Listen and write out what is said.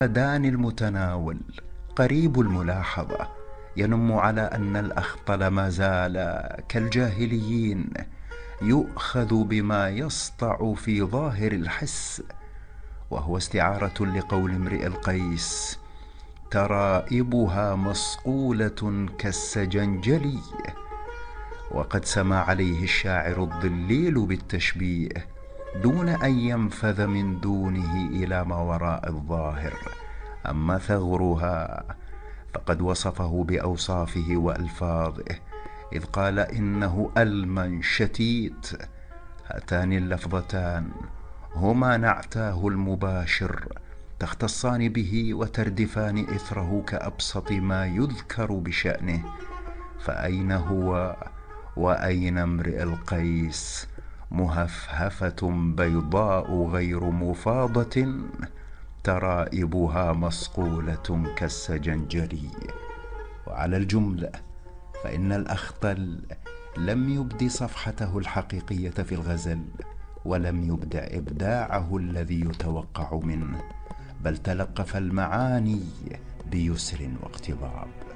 داني المتناول قريب الملاحظة، ينم على أن الأخطل ما زال كالجاهليين يؤخذ بما يسطع في ظاهر الحس، وهو استعارة لقول امرئ القيس: ترائبها مصقولة كالسجنجلي. وقد سما عليه الشاعر الضليل بالتشبيه دون أن ينفذ من دونه إلى ما وراء الظاهر. أما ثغرها فقد وصفه بأوصافه وألفاظه، إذ قال إنه ألم شتيت. هاتان اللفظتان هما نعتاه المباشر، تختصان به وتردفان إثره كأبسط ما يذكر بشأنه. فأين هو وأين امرئ القيس؟ مهفهفة بيضاء غير مفاضة، ترائبها مصقولة كالسجنجري. وعلى الجملة فإن الأخطل لم يبد صفحته الحقيقية في الغزل، ولم يبدع إبداعه الذي يتوقع منه، بل تلقف المعاني بيسر واقتضاب.